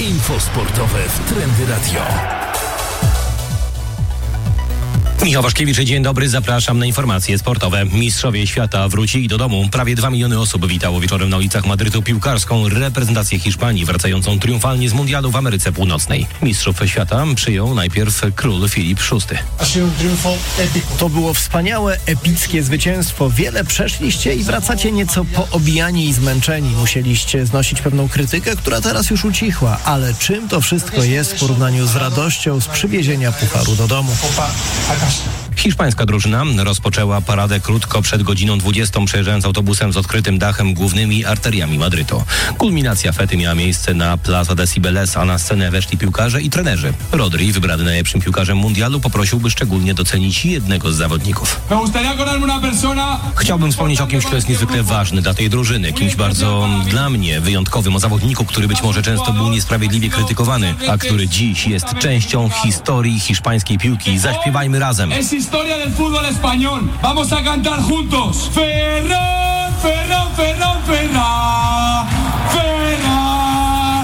Info sportowe w Trendy Radio. Michał Waszkiewicz, dzień dobry, zapraszam na informacje sportowe. Mistrzowie świata wrócili do domu. Prawie 2 miliony osób witało wieczorem na ulicach Madrytu piłkarską reprezentację Hiszpanii, wracającą triumfalnie z mundialu w Ameryce Północnej. Mistrzów świata przyjął najpierw król Filip VI. To było wspaniałe, epickie zwycięstwo. Wiele przeszliście i wracacie nieco poobijani i zmęczeni. Musieliście znosić pewną krytykę, która teraz już ucichła. Ale czym to wszystko jest w porównaniu z radością z przywiezienia pucharu do domu? Hiszpańska drużyna rozpoczęła paradę krótko przed godziną 20, przejeżdżając autobusem z odkrytym dachem głównymi arteriami Madrytu. Kulminacja fety miała miejsce na Plaza de Cibeles, a na scenę weszli piłkarze i trenerzy. Rodri, wybrany najlepszym piłkarzem mundialu, poprosił, by szczególnie docenić jednego z zawodników. Chciałbym wspomnieć o kimś, kto jest niezwykle ważny dla tej drużyny, kimś bardzo dla mnie wyjątkowym, o zawodniku, który być może często był niesprawiedliwie krytykowany, a który dziś jest częścią historii hiszpańskiej piłki. Zaśpiewajmy razem. Historia del fútbol español. Vamos a cantar juntos. Ferran, Ferran, Ferran, Ferran. Ferran,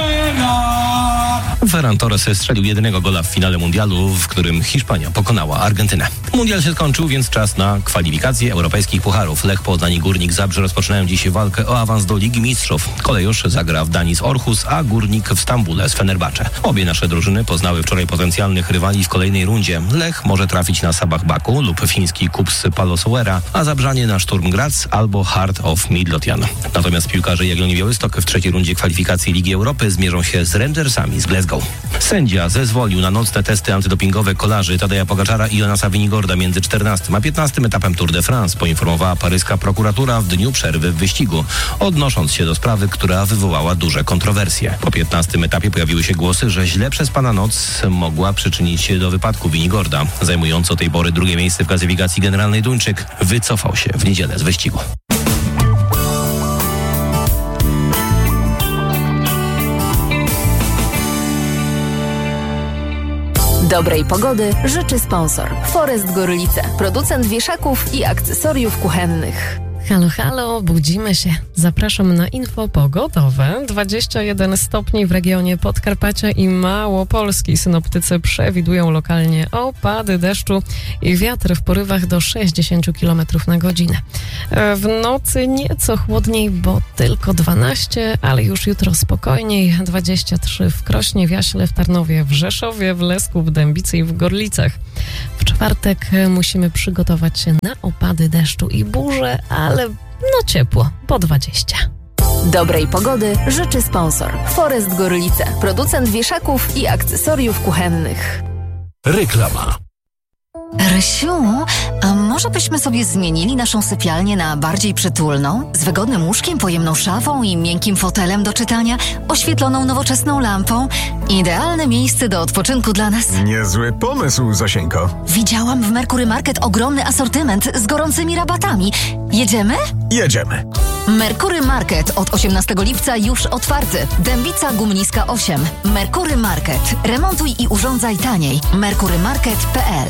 Ferran. Ferran Torres strzelił jedynego gola w finale mundialu, w którym Hiszpania pokonała Argentynę. Mundial się skończył, więc czas na kwalifikacje europejskich pucharów. Lech Poznań i Górnik Zabrze rozpoczynają dziś walkę o awans do Ligi Mistrzów. Kolejusz zagra w Danii z Orhus, a Górnik w Stambule z Fenerbahce. Obie nasze drużyny poznały wczoraj potencjalnych rywali w kolejnej rundzie. Lech może trafić na Sabah Baku lub fiński KuPS Palloseura, a Zabrzanie na Sturm Graz albo Heart of Midlothian. Natomiast piłkarze Jagiellonii Białystok w trzeciej rundzie kwalifikacji Ligi Europy zmierzą się z Rangersami z Glasgow. Sędzia zezwolił na nocne testy antydopingowe kolarzy Tadeja Pogaczara i Jonasa Winigorda między 14 a 15 etapem Tour de France, poinformowała paryska prokuratura w dniu przerwy w wyścigu, odnosząc się do sprawy, która wywołała duże kontrowersje. Po 15 etapie pojawiły się głosy, że źle przespana noc mogła przyczynić się do wypadku Winigorda. Zajmujący do tej pory drugie miejsce w klasyfikacji generalnej Duńczyk wycofał się w niedzielę z wyścigu. Dobrej pogody życzy sponsor Forest Gorlice, producent wieszaków i akcesoriów kuchennych. Halo, halo, budzimy się. Zapraszam na info pogodowe. 21 stopni w regionie Podkarpacia i Małopolski. Synoptycy przewidują lokalnie opady deszczu i wiatr w porywach do 60 km na godzinę. W nocy nieco chłodniej, bo tylko 12, ale już jutro spokojniej. 23 w Krośnie, w Jaśle, w Tarnowie, w Rzeszowie, w Lesku, w Dębicy i w Gorlicach. W czwartek musimy przygotować się na opady deszczu i burze, ale no ciepło, po 20. Dobrej pogody życzy sponsor Forest Gorlice, producent wieszaków i akcesoriów kuchennych. Reklama. Rysiu, a może byśmy sobie zmienili naszą sypialnię na bardziej przytulną? Z wygodnym łóżkiem, pojemną szafą i miękkim fotelem do czytania, oświetloną nowoczesną lampą. Idealne miejsce do odpoczynku dla nas. Niezły pomysł, Zosieńko. Widziałam w Mercury Market ogromny asortyment z gorącymi rabatami. Jedziemy? Jedziemy. Mercury Market od 18 lipca już otwarty. Dębica Gumniska 8. Mercury Market. Remontuj i urządzaj taniej. mercurymarket.pl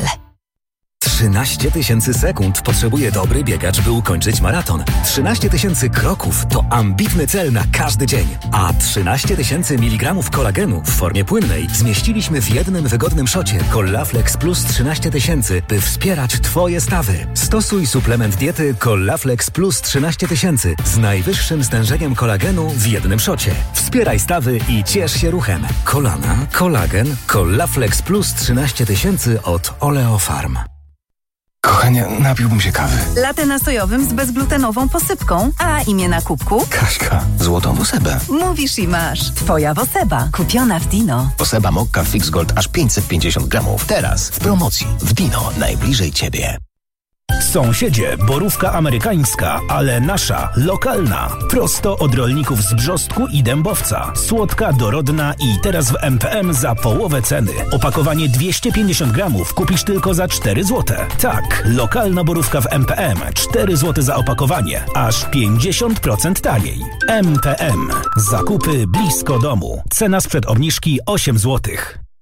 13 000 sekund potrzebuje dobry biegacz, by ukończyć maraton. 13 000 kroków to ambitny cel na każdy dzień. A 13 000 mg kolagenu w formie płynnej zmieściliśmy w jednym wygodnym szocie Collaflex Plus 13 000, by wspierać Twoje stawy. Stosuj suplement diety Collaflex Plus 13 000 z najwyższym stężeniem kolagenu w jednym szocie. Wspieraj stawy i ciesz się ruchem. Kolana, kolagen, Collaflex Plus 13 000 od Oleofarm. Kochanie, napiłbym się kawy. Latte nasojowym z bezglutenową posypką. A imię na kubku? Kaśka, złotą Wosebę. Mówisz i masz. Twoja Woseba, kupiona w Dino. Woseba Mokka Fix Gold aż 550 gramów. Teraz w promocji w Dino, najbliżej Ciebie. Sąsiedzie, borówka amerykańska, ale nasza, lokalna. Prosto od rolników z Brzostku i Dębowca. Słodka, dorodna i teraz w MPM za połowę ceny. Opakowanie 250 gramów kupisz tylko za 4 zł. Tak, lokalna borówka w MPM. 4 zł za opakowanie. Aż 50% taniej. MPM. Zakupy blisko domu. Cena sprzed obniżki 8 zł.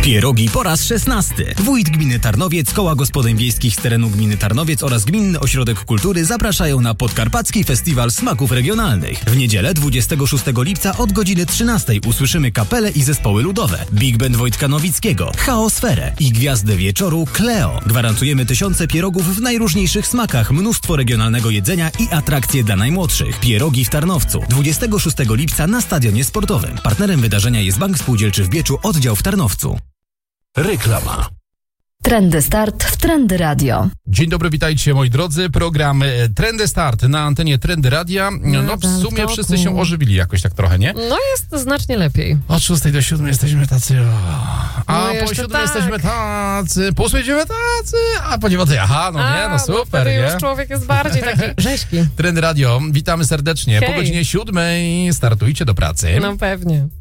Pierogi po raz 16. Wójt gminy Tarnowiec, Koła Gospodyń Wiejskich z terenu gminy Tarnowiec oraz Gminny Ośrodek Kultury zapraszają na Podkarpacki Festiwal Smaków Regionalnych. W niedzielę 26 lipca od godziny 13 usłyszymy kapele i zespoły ludowe, Big Band Wojtka Nowickiego, Chaosferę i gwiazdę wieczoru Cleo. Gwarantujemy tysiące pierogów w najróżniejszych smakach, mnóstwo regionalnego jedzenia i atrakcje dla najmłodszych. Pierogi w Tarnowcu. 26 lipca na Stadionie Sportowym. Partnerem wydarzenia jest Bank Spółdzielczy w Bieczu, oddział w Tarnowcu. Reklama. Trendy Start w Trendy Radio. Dzień dobry, witajcie moi drodzy. Program Trendy Start na antenie Trendy Radia. No w sumie wszyscy się ożywili jakoś tak trochę, nie? No jest znacznie lepiej. Od 6 do 7 jesteśmy tacy, a no po 7 jesteśmy tacy, po 8 jesteśmy tacy, a po 9, aha, no nie, no super, no nie? Już człowiek jest bardziej taki rzeźki. Trendy Radio, witamy serdecznie. Hej. Po godzinie 7 startujcie do pracy. No pewnie.